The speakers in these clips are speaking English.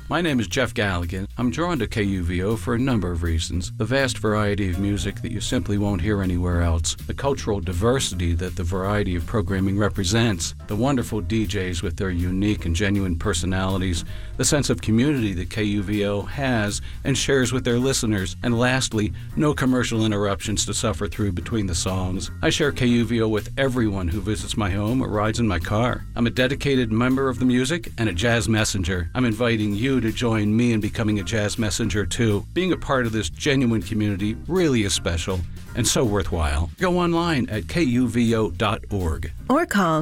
My name is Jeff Galligan. I'm drawn to KUVO for a number of reasons. The vast variety of music that you simply won't hear anywhere else, the cultural diversity that the variety of programming represents, the wonderful DJs with their unique and genuine personalities, the sense of community that KUVO has and shares with their listeners, and lastly, no commercial interruptions to suffer through between the songs. I share KUVO with everyone who visits my home or rides in my car. I'm a dedicated member of the music and a jazz messenger. I'm inviting you to join me in becoming a jazz messenger too. Being a part of this genuine community really is special and so worthwhile. Go online at kuvo.org. Or call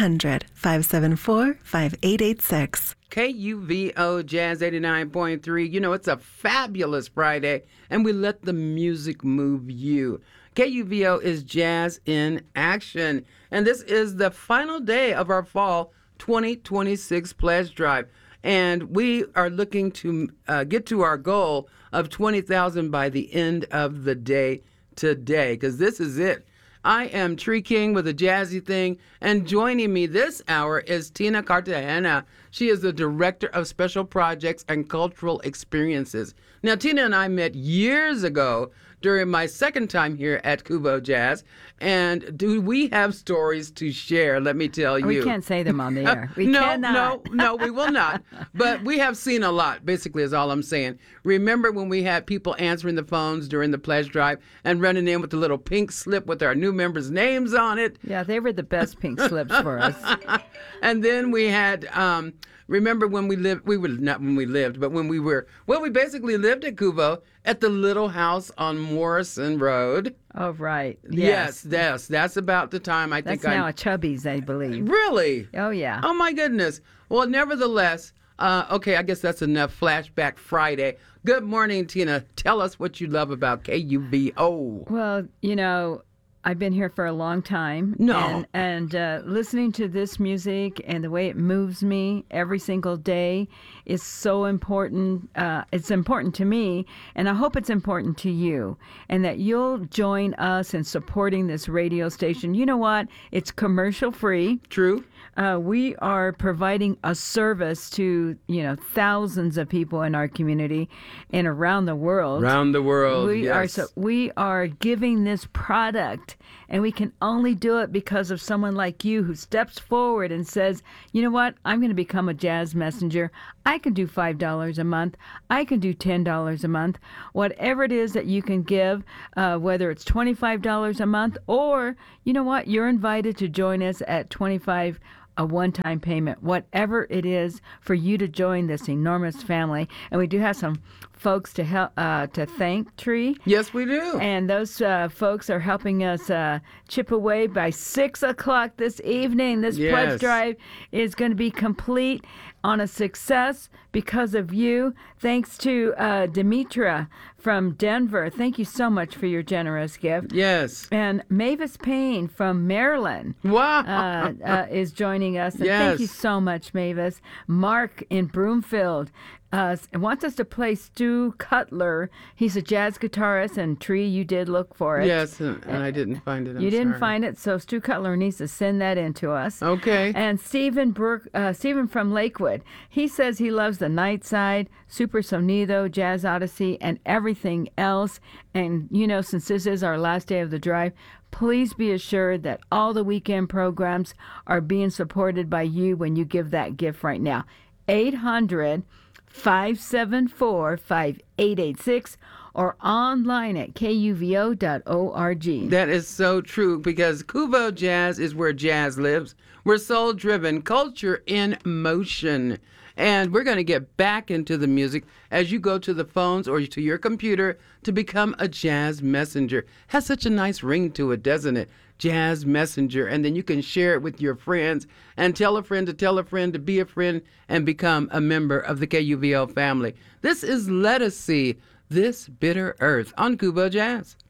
800-574-5886. KUVO Jazz 89.3. You know, it's a fabulous Friday, and we let the music move you. KUVO is Jazz in Action, and this is the final day of our fall 2026 pledge drive. And we are looking to get to our goal of 20,000 by the end of the day today, because this is it. I am Tree King with a jazzy thing, and joining me this hour is Tina Cartagena. She is the Director of Special Projects and Cultural Experiences. Now, Tina and I met years ago during my second time here at Kubo Jazz, and do we have stories to share? Let me tell you. We can't say them on the air. We no, cannot. No, we will not. But we have seen a lot, basically, is all I'm saying. Remember when we had people answering the phones during the pledge drive and running in with the little pink slip with our new members' names on it? Yeah, they were the best pink slips for us. And then we had, remember when we lived, we basically lived at Kubo at the little house on Morrison Road. Oh, right. Yes, that's about the time I think. That's now a Chubby's, I believe. Really? Oh, yeah. Oh, my goodness. Well, nevertheless, okay, I guess that's enough Flashback Friday. Good morning, Tina. Tell us what you love about KUVO. Well, you know, I've been here for a long time. No. And listening to this music and the way it moves me every single day is so important. It's important to me, and I hope it's important to you, and that you'll join us in supporting this radio station. You know what? It's commercial free. True. We are providing a service to, thousands of people in our community and around the world. Around the world, We are giving this product, and we can only do it because of someone like you who steps forward and says, you know what, I'm going to become a jazz messenger. I can do $5 a month. I can do $10 a month. Whatever it is that you can give, whether it's $25 a month or, you know what, you're invited to join us at $25 a one-time payment, whatever it is for you to join this enormous family. And we do have some folks to help to thank, Tree. Yes, we do. And those folks are helping us chip away by 6 o'clock this evening. This pledge drive is going to be complete on a success because of you. Thanks to Demetra from Denver. Thank you so much for your generous gift. Yes. And Mavis Payne from Maryland is joining us. And thank you so much, Mavis. Mark in Broomfield wants us to play Stu Cutler. He's a jazz guitarist, and Tree, you did look for it. Yes, and I didn't find it. You didn't find it, so Stu Cutler needs to send that in to us. Okay. And Stephen from Lakewood, he says he loves the Night Side, Super Sonido, Jazz Odyssey, and everything else. And, since this is our last day of the drive, please be assured that all the weekend programs are being supported by you when you give that gift right now. 800-574-5886 or online at kuvo.org. That is so true, because Kubo Jazz is where jazz lives. We're soul-driven, culture in motion. And we're going to get back into the music as you go to the phones or to your computer to become a jazz messenger. Has such a nice ring to it, doesn't it? Jazz messenger. And then you can share it with your friends and tell a friend to be a friend and become a member of the KUVO family. This is Let Us See This Bitter Earth on Kubo Jazz.